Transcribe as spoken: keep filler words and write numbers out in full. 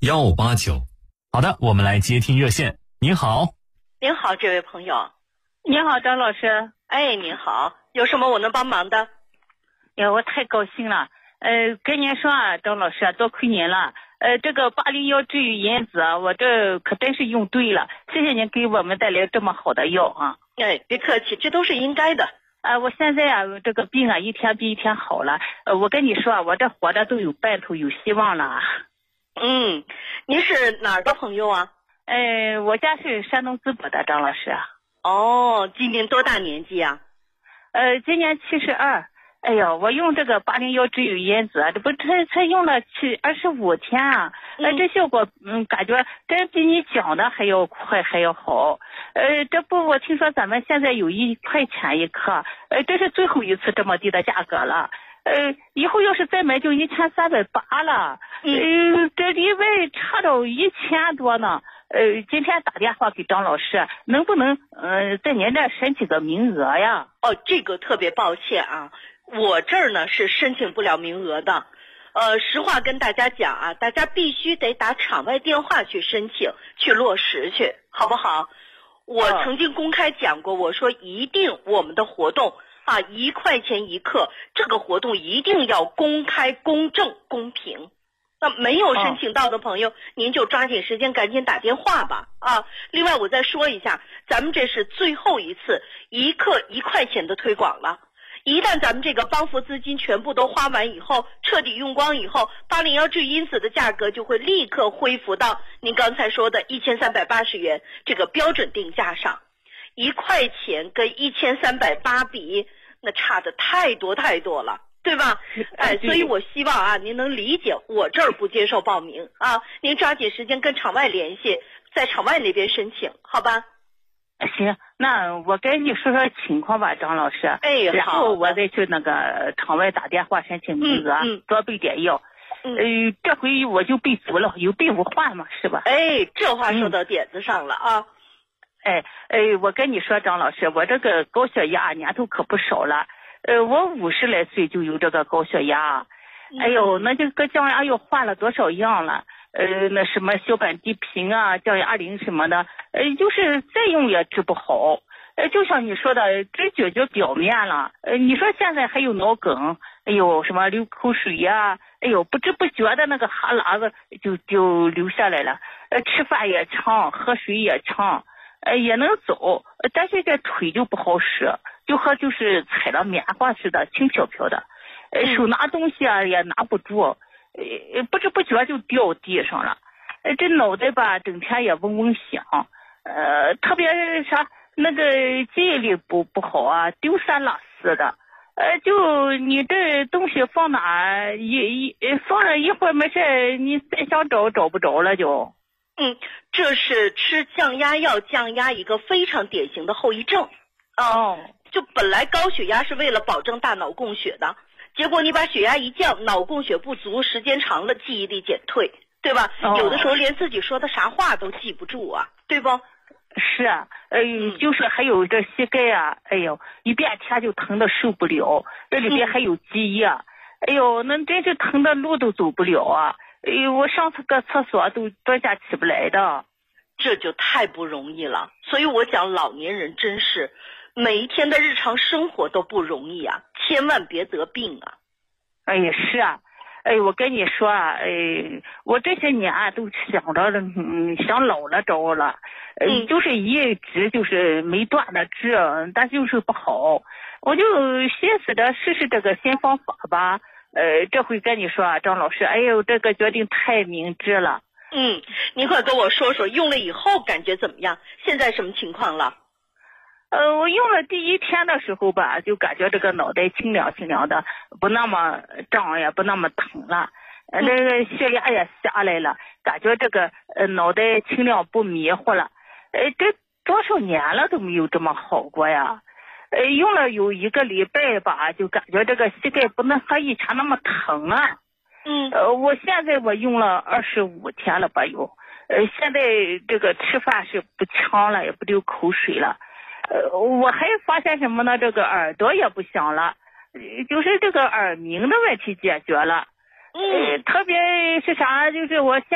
幺八九。好的，我们来接听热线。您好。 您好，这位朋友。 你好，张老师。 哎，您好，有什么我能帮忙的？ 呀，我太高兴了。呃，跟您说啊，张老师，多亏您了。呃，这个八零幺治愈因子啊，我这可真是用对了，谢谢您给我们带来这么好的药啊。 哎，别客气，这都是应该的。 啊、呃，我现在啊，这个病啊，一天比一天好了。呃，我跟你说啊，我这活着都有奔头，有希望了。 嗯，您是哪儿的朋友啊？ 呃，我家是山东淄博的，张老师。 哦，今年多大年纪啊？ 呃，今年七十二。哎呦，我用这个八零幺治愈因子，这不才才用了七二十五天啊，呃，这效果嗯，感觉真比你讲的还要快还要好。呃，这不，我听说咱们现在有一块钱一克，呃，这是最后一次这么低的价格了。呃，以后要是再买就一千三百八了。呃，这里外差到一千多呢。呃，今天打电话给张老师，能不能呃在您这申请个名额呀？ 哦，这个特别抱歉啊，我这儿呢是申请不了名额的。呃，实话跟大家讲啊，大家必须得打场外电话去申请，去落实去，好不好？我曾经公开讲过，我说一定我们的活动啊，一块钱一克，这个活动一定要公开、公正、公平。那没有申请到的朋友，哦、您就抓紧时间赶紧打电话吧啊！另外我再说一下，咱们这是最后一次一克一块钱的推广了。一旦咱们这个帮扶资金全部都花完以后，彻底用光以后，八零幺治愈因子的价格就会立刻恢复到您刚才说的一千三百八十元这个标准定价上。一块钱跟一千三百八比，那差的太多太多了。对吧？哎，所以我希望啊，您能理解，我这儿不接受报名啊，您抓紧时间跟场外联系，在场外那边申请，好吧？ 行，那我跟你说说情况吧，张老师。 哎， 然后我再去那个场外打电话申请名额， 嗯嗯、 多备点药。 嗯， 呃，这回我就备足了，有备无患嘛，是吧？ 哎，这话说到点子上了啊。 嗯、哎哎，我跟你说，张老师，我这个高血压年头可不少了。呃，我五十来岁就有这个高血压，哎呦，那这个降压药换了多少样了？呃，那什么小苯地平啊、降压灵什么的，呃，就是再用也治不好。呃，就像你说的，只解决表面了。呃，你说现在还有脑梗，哎呦，什么流口水呀、啊，哎呦，不知不觉的那个哈喇子就就流下来了。呃，吃饭也呛，喝水也呛，呃，也能走，但是这腿就不好使。就和就是踩了棉花似的，轻飘飘的，呃，手拿东西啊也拿不住，呃，不知不觉就掉地上了，呃，这脑袋吧整天也嗡嗡响，呃，特别是啥那个记忆力不不好啊，丢三落四的，呃，就你这东西放哪一一放了一会儿没事，你再想找找不着了就。 嗯，这是吃降压药降压一个非常典型的后遗症。 哦。 就本来高血压是为了保证大脑供血的，结果你把血压一降，脑供血不足，时间长了记忆力减退，对吧？哦、有的时候连自己说的啥话都记不住啊，对不？ 是啊，呃，嗯、就是还有这膝盖啊，哎呦，一变天就疼的受不了，这里边还有积液，嗯、哎呦，那真是疼的路都走不了啊！哎呦，我上次个厕所都多下起不来的， 这就太不容易了。所以我讲老年人真是。每一天的日常生活都不容易啊，千万别得病啊！ 哎呀，是啊，哎，我跟你说啊，哎，我这些年啊都想着嗯想老了着了，嗯，就是一直就是没断的治，但就是不好，我就寻思着试试这个新方法吧。呃，这回跟你说啊，张老师，哎呦，这个决定太明智了。 嗯，您快跟我说说用了以后感觉怎么样？现在什么情况了？ 呃，我用了第一天的时候吧，就感觉这个脑袋清凉清凉的，不那么胀也不那么疼了，呃，这个血压也下来了，感觉这个呃脑袋清亮不迷糊了，呃，这多少年了都没有这么好过呀，呃，用了有一个礼拜吧，就感觉这个膝盖不能和以前那么疼了。 嗯， 呃，我现在我用了二十五天了吧有，呃，现在这个吃饭是不呛了，也不流口水了。呃，我还发现什么呢？这个耳朵也不响了，就是这个耳鸣的问题解决了。 嗯， 特别是啥，就是我现